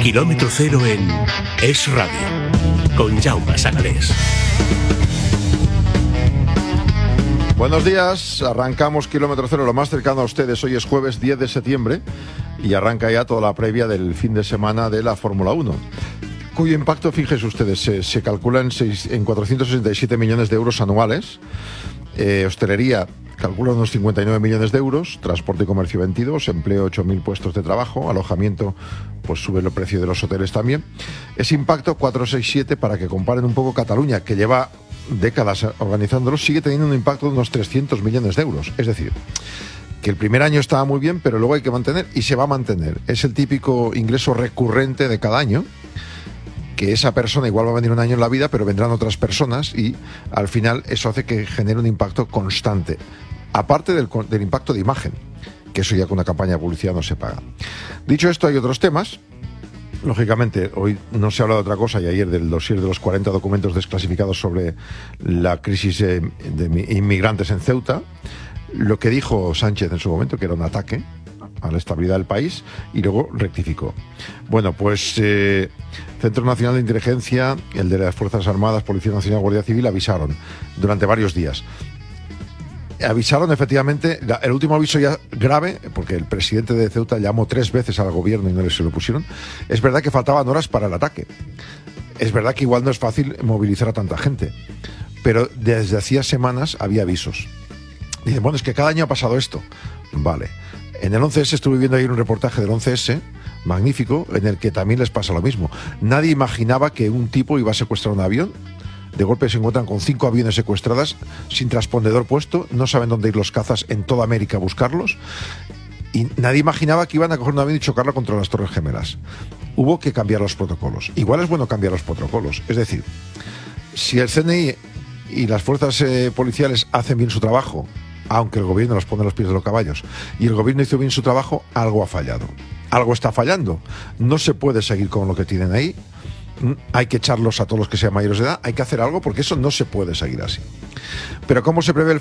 Kilómetro Cero en Es Radio, con Jaume Sagalés. Buenos días, arrancamos Kilómetro Cero, lo más cercano a ustedes. Hoy es jueves 10 de septiembre y arranca ya toda la previa del fin de semana de la Fórmula 1, cuyo impacto, fíjense ustedes, se calcula en 467 millones de euros anuales. Hostelería calcula unos 59 millones de euros, transporte y comercio 22, empleo 8.000 puestos de trabajo, alojamiento, pues sube el precio de los hoteles también. Ese impacto 467, para que comparen un poco, Cataluña, que lleva décadas organizándolo, sigue teniendo un impacto de unos 300 millones de euros. Es decir, que el primer año estaba muy bien, pero luego hay que mantener y se va a mantener. Es el típico ingreso recurrente de cada año, que esa persona igual va a venir un año en la vida, pero vendrán otras personas y al final eso hace que genere un impacto constante, aparte del impacto de imagen, que eso ya con una campaña de publicidad no se paga. Dicho esto, hay otros temas. Lógicamente, hoy no se habla de otra cosa y ayer del dossier de los 40 documentos desclasificados sobre la crisis de inmigrantes en Ceuta. Lo que dijo Sánchez en su momento, que era un ataque a la estabilidad del país, y luego rectificó. Bueno, pues Centro Nacional de Inteligencia, el de las Fuerzas Armadas, Policía Nacional, Guardia Civil, avisaron durante varios días. Avisaron efectivamente, el último aviso ya grave, porque el presidente de Ceuta llamó 3 veces al gobierno y no se lo pusieron. Es verdad que faltaban horas para el ataque. Es verdad que igual no es fácil movilizar a tanta gente, pero desde hacía semanas había avisos. Dicen, bueno, es que cada año ha pasado esto. Vale. En el 11S estuve viendo ayer un reportaje del 11S, magnífico, en el que también les pasa lo mismo. Nadie imaginaba que un tipo iba a secuestrar un avión. De golpe se encuentran con 5 aviones secuestradas, sin transpondedor puesto, no saben dónde ir los cazas en toda América a buscarlos, y nadie imaginaba que iban a coger un avión y chocarlo contra las Torres Gemelas. Hubo que cambiar los protocolos. Igual es bueno cambiar los protocolos. Es decir, si el CNI y las fuerzas policiales hacen bien su trabajo, aunque el gobierno los pone a los pies de los caballos, y el gobierno hizo bien su trabajo, algo ha fallado. Algo está fallando. No se puede seguir con lo que tienen ahí. Hay que echarlos a todos los que sean mayores de edad, hay que hacer algo porque eso no se puede seguir así. Pero ¿cómo se prevé el